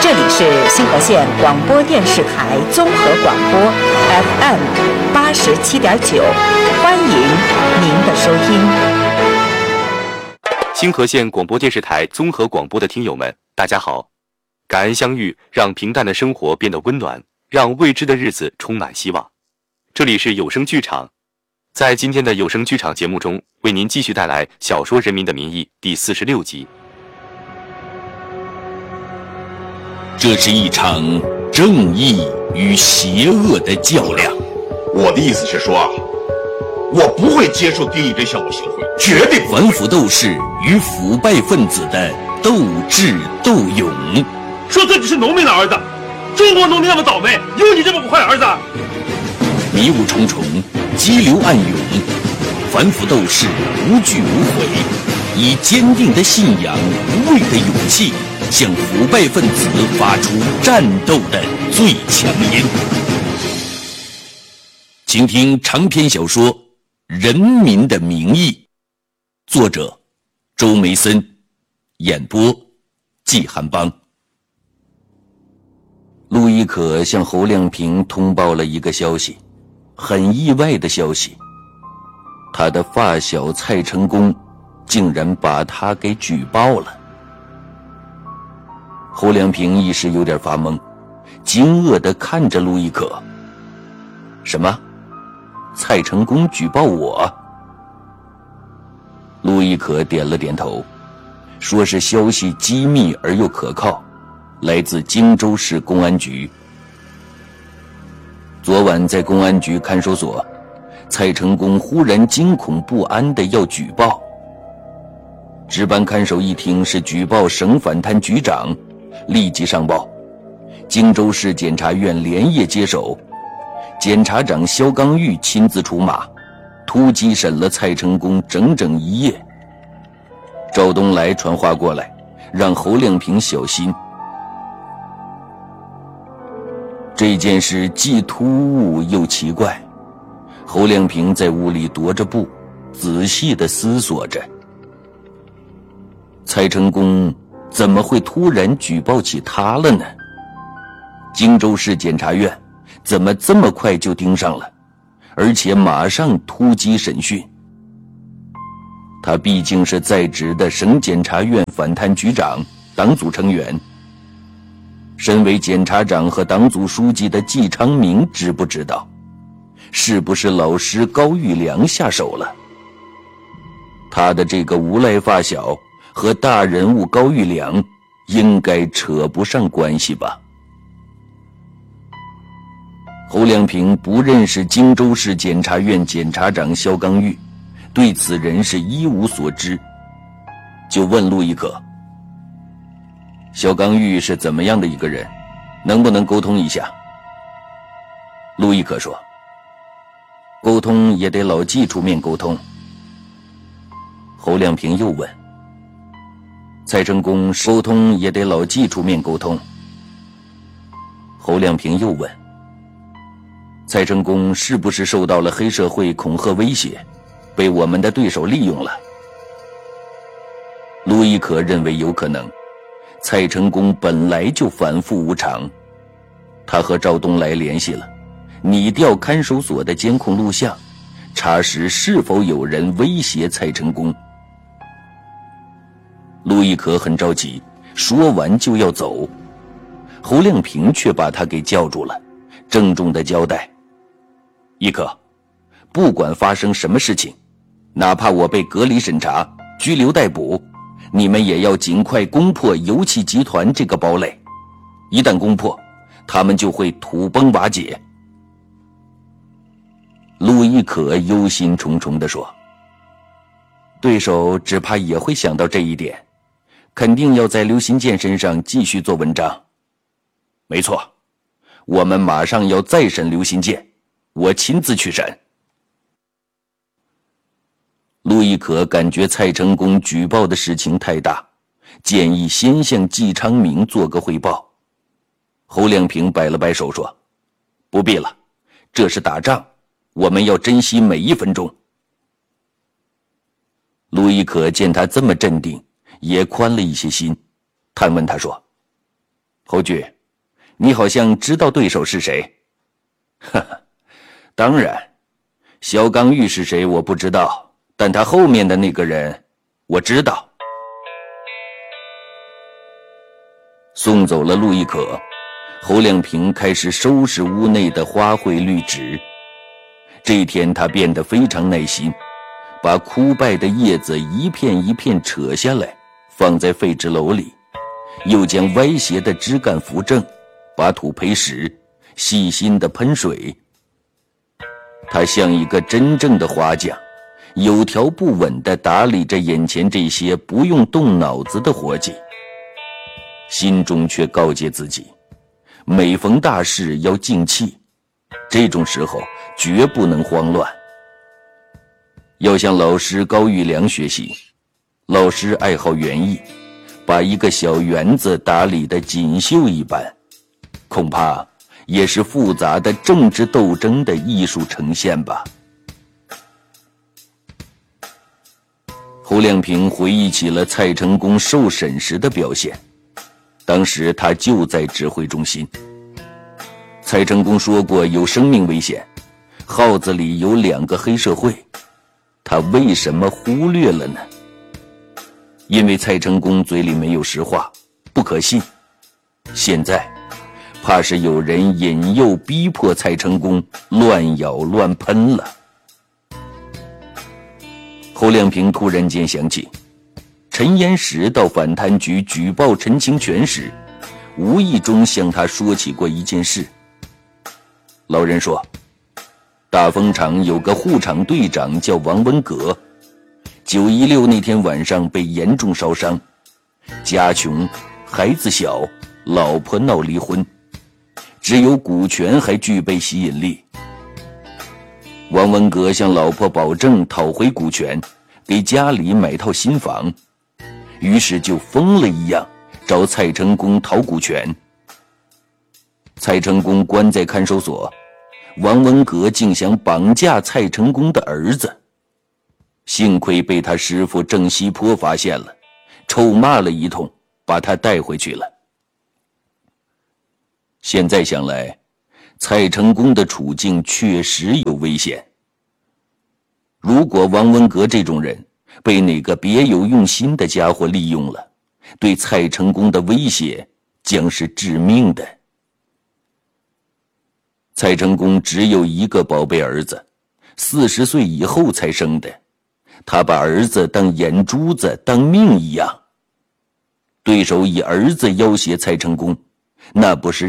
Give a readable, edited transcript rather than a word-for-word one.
这里是新河县广播电视台综合广播 FM 87.9，欢迎您的收听。 新河县广播电视台综合广播的听友们，大家好！感恩相遇，让平淡的生活变得温暖，让未知的日子充满希望。这里是有声剧场，在今天的有声剧场节目中，为您继续带来小说《人民的名义》第46集。 这是一场正义与邪恶的较量。 我的意思是说，我不会接受丁义这项目行贿，绝对不会。 反腐斗士与腐败分子的斗智斗勇。 说自己是农民的儿子，中国农民那么倒霉，有你这么个坏儿子？ 迷雾重重，激流暗涌，反腐斗士无惧无悔，以坚定的信仰、无畏的勇气，向腐败分子发出战斗的最强音。请听长篇小说《人民的名义》，作者周梅森，演播季寒邦。陆亦可向侯亮平通报了一个消息，很意外的消息，他的发小蔡成功竟然把他给举报了。侯亮平一时有点发懵，惊愕地看着陆亦可。什么？蔡成功举报我？陆亦可点了点头，说是消息机密而又可靠，来自荆州市公安局。昨晚在公安局看守所，蔡成功忽然惊恐不安地要举报。值班看守一听是举报省反贪局长，立即上报。荆州市检察院连夜接手，检察长肖刚玉亲自出马，突击审了蔡成功整整一夜。赵东来传话过来，让侯亮平小心。这件事既突兀又奇怪，侯亮平在屋里踱着步，仔细地思索着。蔡成功怎么会突然举报起他了呢？荆州市检察院怎么这么快就盯上了，而且马上突击审讯？他毕竟是在职的省检察院反贪局长，党组成员。身为检察长和党组书记的季昌明知不知道？是不是老师高玉良下手了？他的这个无赖发小和大人物高玉良应该扯不上关系吧？侯亮平不认识荆州市检察院检察长肖刚玉，对此人是一无所知，就问陆亦可：肖刚玉是怎么样的一个人，能不能沟通一下？陆亦可说：沟通也得老纪出面沟通。侯亮平又问：蔡成功沟通也得老纪出面沟通。侯亮平又问：蔡成功是不是受到了黑社会恐吓威胁，被我们的对手利用了？陆亦可认为有可能，蔡成功本来就反复无常。他和赵东来联系了，拟调看守所的监控录像，查实是否有人威胁蔡成功。陆亦可很着急，说完就要走，侯亮平却把他给叫住了，郑重地交代：亦可，不管发生什么事情，哪怕我被隔离审查、拘留逮捕，你们也要尽快攻破油气集团这个堡垒。一旦攻破，他们就会土崩瓦解。陆亦可忧心忡忡地说：对手只怕也会想到这一点，肯定要在刘新建身上继续做文章。没错，我们马上要再审刘新建，我亲自去审。陆亦可感觉蔡成功举报的事情太大，建议先向季昌明做个汇报。侯亮平摆了摆手说：不必了，这是打仗，我们要珍惜每一分钟。陆亦可见他这么镇定，也宽了一些心，探问他说： 侯局，你好像知道对手是谁。哈哈，当然，肖刚玉是谁我不知道，但他后面的那个人我知道。送走了陆亦可，侯亮平开始收拾屋内的花卉绿植。这一天他变得非常耐心，把枯败的叶子一片一片扯下来，放在废纸篓里，又将歪斜的枝干扶正，把土培实，细心地喷水。他像一个真正的花匠，有条不紊地打理着眼前这些不用动脑子的活计，心中却告诫自己，每逢大事要静气，这种时候绝不能慌乱。要向老师高玉良学习，老师爱好园艺，把一个小园子打理得锦绣一般，恐怕也是复杂的政治斗争的艺术呈现吧。侯亮平回忆起了蔡成功受审时的表现，当时他就在指挥中心。蔡成功说过有生命危险，号子里有2个黑社会，他为什么忽略了呢？因为蔡成功嘴里没有实话，不可信。现在怕是有人引诱逼迫蔡成功乱咬乱喷了。侯亮平突然间想起，陈岩石到反贪局举报陈清泉时，无意中向他说起过一件事。老人说，大风厂有个护厂队长叫王文革，916那天晚上被严重烧伤，家穷，孩子小，老婆闹离婚，只有股权还具备吸引力。王文革向老婆保证讨回股权，给家里买套新房，于是就疯了一样找蔡成功讨股权。蔡成功关在看守所，王文革竟想绑架蔡成功的儿子，幸亏被他师父郑西坡发现了，臭骂了一通，把他带回去了。现在想来，蔡成功的处境确实有危险。如果王文革这种人被哪个别有用心的家伙利用了，对蔡成功的威胁将是致命的。蔡成功只有一个宝贝儿子，40岁以后才生的，他把儿子当眼珠子当命一样。对手以儿子要挟蔡成功，那不是